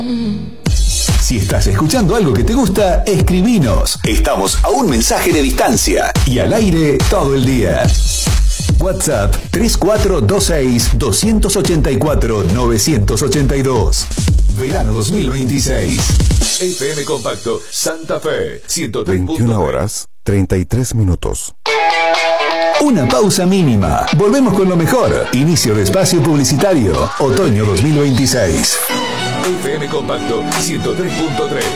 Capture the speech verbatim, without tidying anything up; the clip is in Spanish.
Si estás escuchando algo que te gusta, escribinos. Estamos a un mensaje de distancia y al aire todo el día. WhatsApp tres cuatro dos seis, dos ocho cuatro, nueve ocho dos. Verano dos mil veintiséis. F M Compacto Santa Fe ciento tres punto tres. veintiuna horas, treinta y tres minutos. Una pausa mínima. Volvemos con lo mejor. Inicio de espacio publicitario. Otoño dos mil veintiséis. F M Compacto ciento tres punto tres.